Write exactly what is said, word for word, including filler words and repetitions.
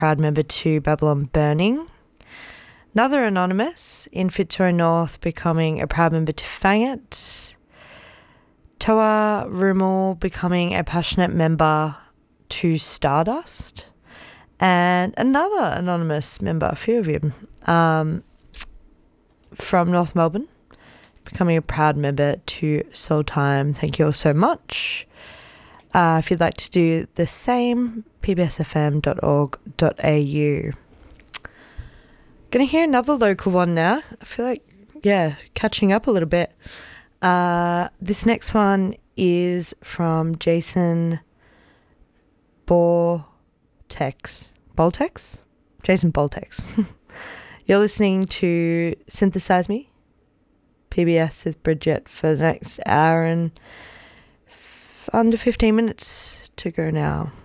proud member to Babylon Burning. Another anonymous in Fitzroy North becoming a proud member to Fangit. Toa Rumal becoming a passionate member to Stardust. And another anonymous member, a few of you, um, from North Melbourne, becoming a proud member to Soul Time. Thank you all so much. Uh, if you'd like to do the same, p b s f m dot org dot a u. Gonna hear another local one now. I feel like, yeah, catching up a little bit. Uh, this next one is from Jason Boltex. Boltex? Jason Boltex. You're listening to Synthesize Me, P B S with Bridget, for the next hour and f- under fifteen minutes to go now.